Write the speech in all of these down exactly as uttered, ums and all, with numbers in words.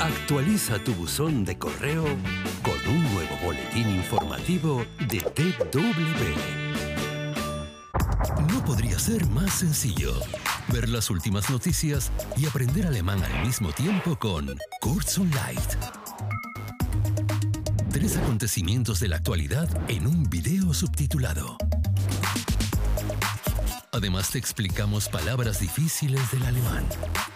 Actualiza tu buzón de correo con un nuevo boletín informativo de T W. No podría ser más sencillo. Ver las últimas noticias y aprender alemán al mismo tiempo con Kurz und Leicht. Tres acontecimientos de la actualidad en un video subtitulado. Además te explicamos palabras difíciles del alemán.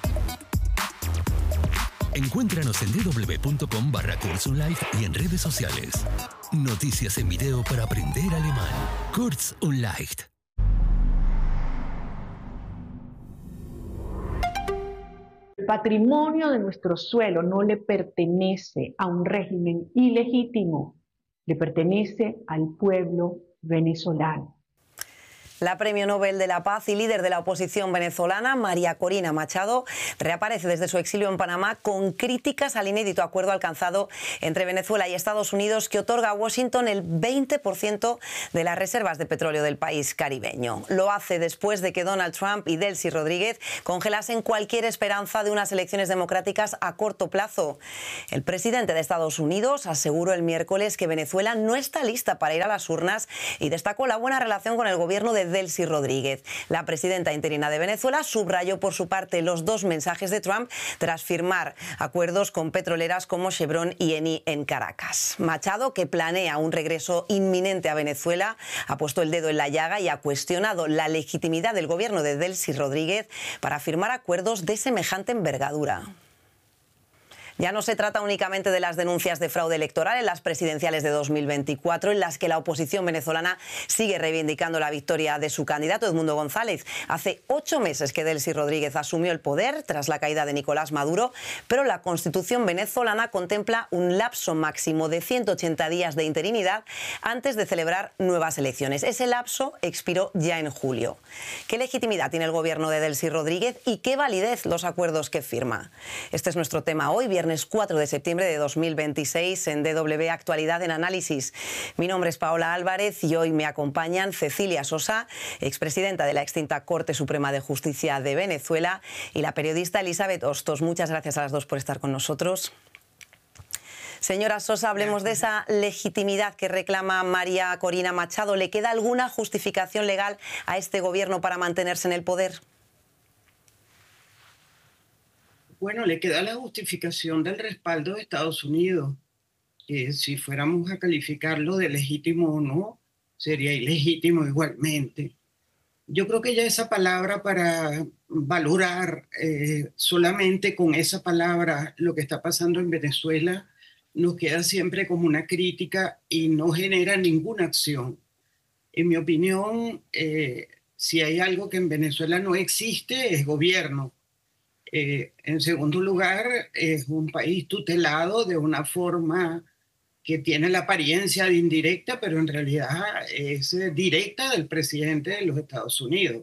Encuéntranos en www.com barra Kurz und Leicht y en redes sociales. Noticias en video para aprender alemán. Kurz und Leicht. El patrimonio de nuestro suelo no le pertenece a un régimen ilegítimo, le pertenece al pueblo venezolano. La Premio Nobel de la Paz y líder de la oposición venezolana, María Corina Machado, reaparece desde su exilio en Panamá con críticas al inédito acuerdo alcanzado entre Venezuela y Estados Unidos que otorga a Washington el veinte por ciento de las reservas de petróleo del país caribeño. Lo hace después de que Donald Trump y Delcy Rodríguez congelasen cualquier esperanza de unas elecciones democráticas a corto plazo. El presidente de Estados Unidos aseguró el miércoles que Venezuela no está lista para ir a las urnas y destacó la buena relación con el gobierno de Delcy Rodríguez. La presidenta interina de Venezuela subrayó por su parte los dos mensajes de Trump tras firmar acuerdos con petroleras como Chevron y Eni en Caracas. Machado, que planea un regreso inminente a Venezuela, ha puesto el dedo en la llaga y ha cuestionado la legitimidad del gobierno de Delcy Rodríguez para firmar acuerdos de semejante envergadura. Ya no se trata únicamente de las denuncias de fraude electoral en las presidenciales de dos mil veinticuatro, en las que la oposición venezolana sigue reivindicando la victoria de su candidato, Edmundo González. Hace ocho meses que Delcy Rodríguez asumió el poder tras la caída de Nicolás Maduro, pero la Constitución venezolana contempla un lapso máximo de ciento ochenta días de interinidad antes de celebrar nuevas elecciones. Ese lapso expiró ya en julio. ¿Qué legitimidad tiene el gobierno de Delcy Rodríguez y qué validez los acuerdos que firma? Este es nuestro tema hoy, viernes cuatro de septiembre de dos mil veintiséis, en D W Actualidad en Análisis. Mi nombre es Paola Álvarez y hoy me acompañan Cecilia Sosa, expresidenta de la extinta Corte Suprema de Justicia de Venezuela, y la periodista Elizabeth Hostos. Muchas gracias a las dos por estar con nosotros. Señora Sosa, hablemos de esa legitimidad que reclama María Corina Machado. ¿Le queda alguna justificación legal a este gobierno para mantenerse en el poder? Bueno, le queda la justificación del respaldo de Estados Unidos, que si fuéramos a calificarlo de legítimo o no, sería ilegítimo igualmente. Yo creo que ya esa palabra, para valorar eh, solamente con esa palabra lo que está pasando en Venezuela, nos queda siempre como una crítica y no genera ninguna acción. En mi opinión, eh, si hay algo que en Venezuela no existe, es gobierno. Eh, en segundo lugar, es un país tutelado de una forma que tiene la apariencia de indirecta, pero en realidad es directa del presidente de los Estados Unidos.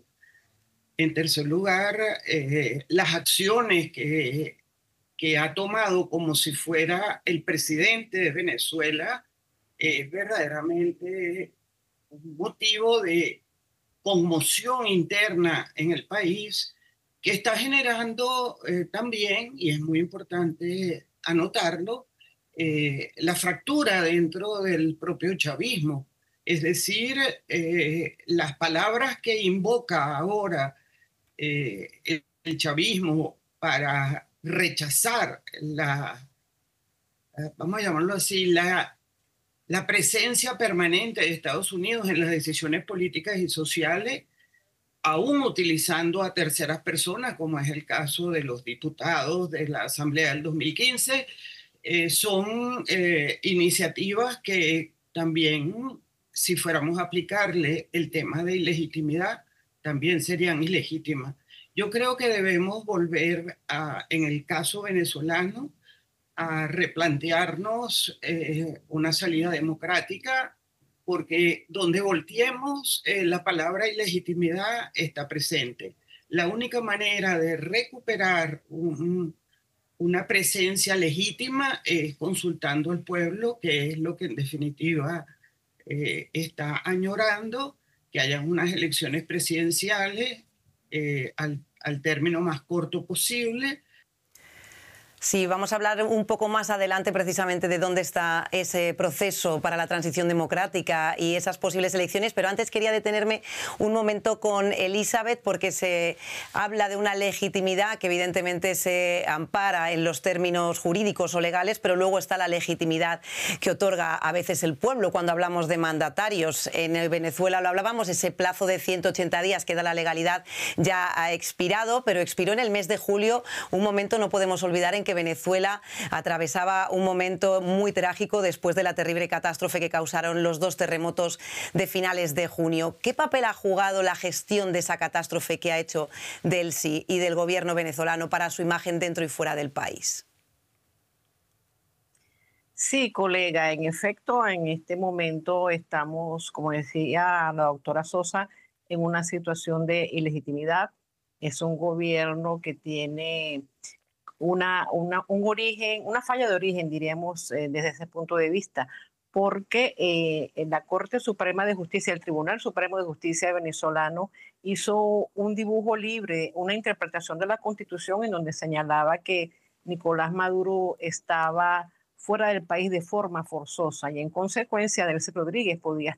En tercer lugar, eh, las acciones que, que ha tomado como si fuera el presidente de Venezuela es verdaderamente un motivo de conmoción interna en el país, que está generando eh, también, y es muy importante anotarlo, eh, la fractura dentro del propio chavismo. Es decir, eh, las palabras que invoca ahora eh, el, el chavismo para rechazar la, eh, vamos a llamarlo así, la, la presencia permanente de Estados Unidos en las decisiones políticas y sociales, aún utilizando a terceras personas, como es el caso de los diputados de la Asamblea del dos mil quince, eh, son eh, iniciativas que también, si fuéramos a aplicarle el tema de ilegitimidad, también serían ilegítimas. Yo creo que debemos volver, a, en el caso venezolano, a replantearnos eh, una salida democrática, porque donde volteemos, eh, la palabra ilegitimidad está presente. La única manera de recuperar un, una presencia legítima es consultando al pueblo, que es lo que en definitiva eh, está añorando, que haya unas elecciones presidenciales eh, al, al término más corto posible. Sí, vamos a hablar un poco más adelante precisamente de dónde está ese proceso para la transición democrática y esas posibles elecciones, pero antes quería detenerme un momento con Elizabeth porque se habla de una legitimidad que evidentemente se ampara en los términos jurídicos o legales, pero luego está la legitimidad que otorga a veces el pueblo cuando hablamos de mandatarios. En Venezuela lo hablábamos, ese plazo de ciento ochenta días que da la legalidad ya ha expirado, pero expiró en el mes de julio, un momento no podemos olvidar en que Venezuela atravesaba un momento muy trágico después de la terrible catástrofe que causaron los dos terremotos de finales de junio. ¿Qué papel ha jugado la gestión de esa catástrofe que ha hecho Delcy y del gobierno venezolano para su imagen dentro y fuera del país? Sí, colega, en efecto, en este momento estamos, como decía la doctora Sosa, en una situación de ilegitimidad. Es un gobierno que tiene Una, una, un origen, una falla de origen, diríamos, eh, desde ese punto de vista, porque eh, en la Corte Suprema de Justicia, el Tribunal Supremo de Justicia venezolano, hizo un dibujo libre, una interpretación de la Constitución en donde señalaba que Nicolás Maduro estaba fuera del país de forma forzosa y en consecuencia Delcy Rodríguez podía